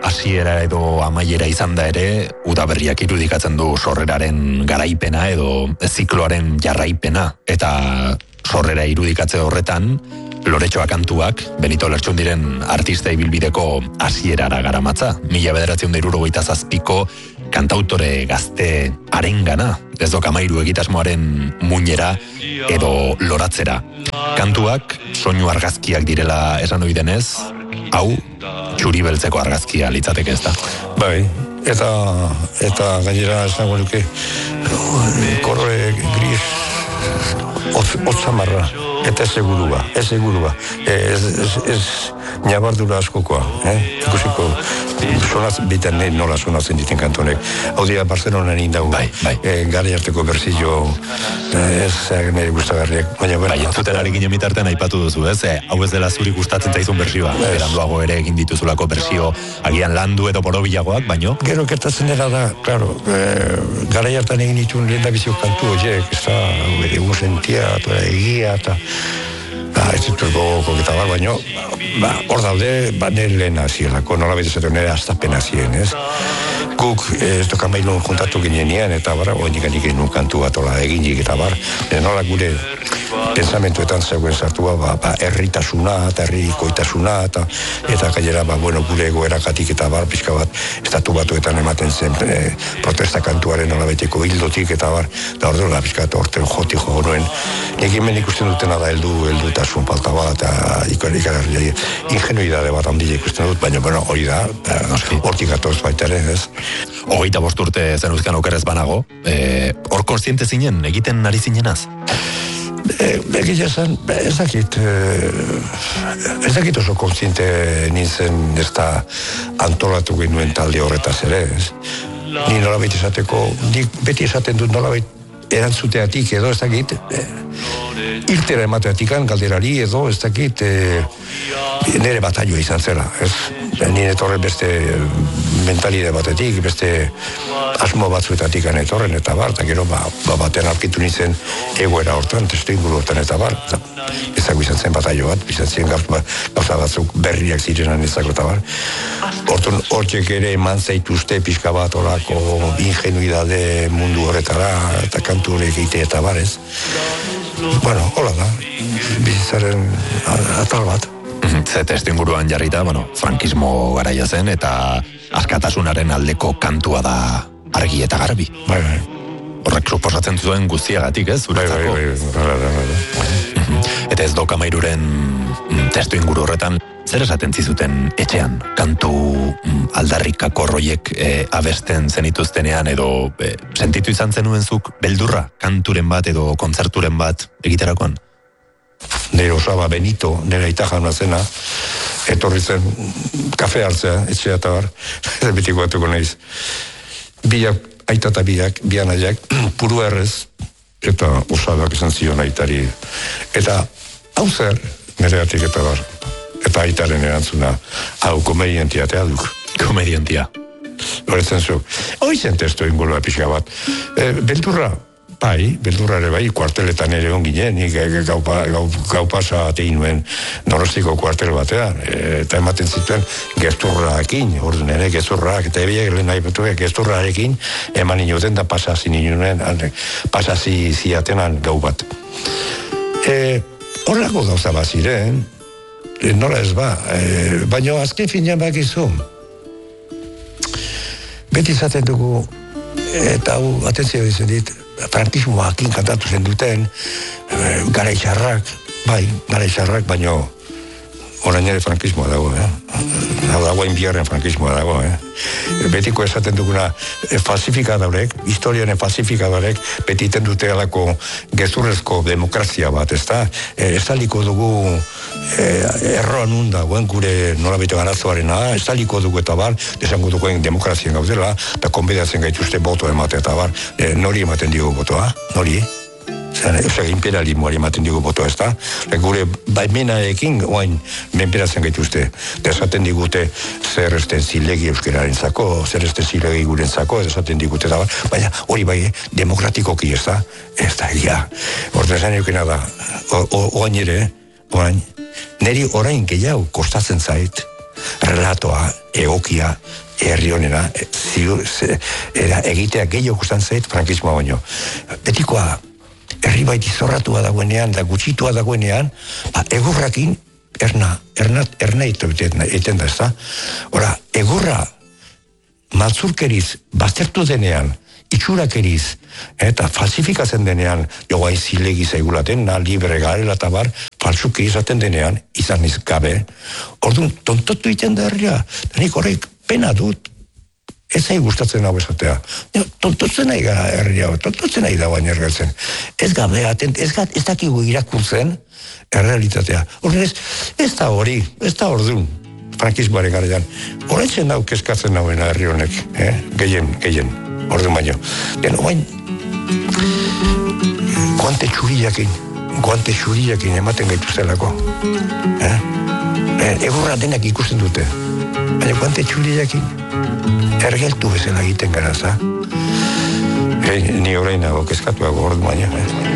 hasiera edo amaiera izan da ere, udaberriak irudikatzen du sorreraren garaipena edo zikloaren jarraipena, eta sorrera irudikatze horretan, Loretxoa kantuak, Benito Lertxundiren artista ibilbideko hasierara garamatza. 1977ko kantautore gazte arengana, ez dok amairu egitasmoaren muinera edo loratzera. Kantuak soinu argazkiak direla esan ohi denez, hau txuri beltzeko argazkia litzateke, ez da? Bai, eta gainera esango nuke korre gris otzamarra, eta ez segurua. Ez nabardura askokoa, ikusiko biten nola sonatzen diten kantonek. Hau dira Barcelonan indago, gari harteko berzillo, ez nire gustagarriak. Bai, entzuten ari ginen bitartean aipatu duzu, ez? Hau ez dela zuri gustatzen zaizun bersioa. Beranduago ere egin dituzulako bersio agian landu edo borobilagoak, baino? Gero kertatzen dela da, klaro, garai hartan egin ditun lehen da bizio kantu horiek, ez da, egun sentia, egia, eta ez ditu gogoko eta bar, baino, hor daude, nire lehen hazielako, nola betezatzen nire aztapen hazien, ez? Guk ez dokamailun juntatu ginenean, eta bar, oenik egin nun kantu bat eginik, eta bar, nola gure pensamentuetan zegoen zartua, herritasuna, eta herrikoitasuna, eta gainera, gure egoerakatik eta bar, pixka bat, estatu batuetan ematen zen protesta kantuaren nola beteko hildotik, eta bar, da hor dela, pixka bat, orten joti jo nuen. Nik hemen ikusten dutena da heldutasun falta bat, eta ikararria, ingenuidade bat handia ikusten dut, baina, hori da, hortik atoz baita ere, ez? 25 urte zenuzkan okerrez banago, hor konstiente zinen, egiten ari zinenaz? Egia zen, ez dakit oso konstiente nintzen ez da antolatu genuen talde horretaz ere, ez? Ni nolabait esateko, beti esaten dut nolabait erantzuteatik edo ez dakit, irtera emateatikan galderari edo ez dakit nire bataioa izan zela, ez? Nire etorren beste mentalide batetik, beste asmo batzuetatik etorren eta bar, eta gero baten aurkitu nintzen egoera hortan, testu inguruetan eta bar, ezago izan zen bataio bat, izan zen gauza batzuk berriak zirenan ezako eta bar. Hortxek ere eman zaituzte pixka bat orako ingenuidade mundu horretara, eta kantu horiek egitea eta bar, ez? Bueno, hola da, bizitzaren atal bat. Ze testu inguruan jarrita, frankismo garaia zen, eta askatasunaren aldeko kantua da argi eta garbi. Bai. Horrek suposatzen zuen guztiagatik, ez? Zuretzako. Bai. Eta ez dokamairuren testu inguru horretan, zer esaten zizuten etxean? Kantu aldarrikako roiek abesten zenituztenean edo sentitu izan zenuenzuk beldurra kanturen bat edo kontzerturen bat egiterakoan? Nire osaba Benito, nire aita jauna zena, etorri zen kafe hartzea, etxea eta bar, betiko batuko nahiz. Aita eta bian aiak, puru errez, eta osabak esan zion aitari. Eta hau zer, nire atik eta bar, eta aitaren erantzuna, hau komediantia eta duk. Komediantia. Horetzen zu, hoi zen testo ingolua pixka bat. Beldurra ere bai, kuarteletan ere onginen, nik gau pasa atein nuen Norostiko kuartel batean, eta ematen zituen gezurraekin, orduan ere gezurrak, eta ebiak lehen nahi betuek gezurrarekin, eman inoten da pasasi ziatenan gau bat. Horrelako gauza bat ziren, nola ez ba, baina azken finean bakizu, beti izaten dugu, eta hau atentzio dizen dit, frankismoakin kantatu zen duten, garaitxarrak, baino orain ere frankismoa dago, dagoen biharren frankismoa dago, Betiko esaten duguna falsifikadorek, historiaren falsifikadorek, beti iten dute alako gezurrezko demokrazia bat, ez da? Estaliko dugu erroan dagoen gure nolabete garazoarena, estaliko dugu eta bar, desango duguen demokrazien gaudela, eta konbedatzen gaituzte boto emate eta bar, nori ematen digu botoa, nori? Eusak imperialismoari ematen digu botoa, ez da? Gure baimenarekin oain menperatzen gaituzte. Desaten digute zer esten zilegi euskeraren zako, zer esten zilegi guren zako, desaten digute da, baina hori bai, demokratikoki, ez da? Ez da, egia. Horten esan eukena da, oain ere, neri orain gehiago kostatzen zait, relatoa, egokia, herri honena, egitea gehiago gustan zait frankismoa baino. Betikoa, herri baiti zorratua dagoenean, da gutxitua dagoenean, egurrakin erna iten da, ez da? Hora, egurra maltzurkeriz baztertu denean, itxurakeriz, eta falsifikatzen denean, jogain zilegi zaigulaten, libre garela eta bar, falsuki izaten denean, izan gabe, orduan, tontotu iten da herria, nik horrek pena dut, ez nahi gustatzen hau esatea. Tontotzen nahi gara herria, tontotzen nahi da baina ergatzen. Ez gabe, ez dakigu irakurtzen errealitatea. Horren ez da hori, ez da orduan, frankismoaren garaian. Horretzen dau kezkatzen nauena herri honek, gehien, orduan baino. Deno bain, guante txuriakin ematen gaituztelako. Egurra denak ikusten dute. Baina guante txuriakin ergeltu bezala egiten gara, za? Ni orain nago kezkatuago orduan baino.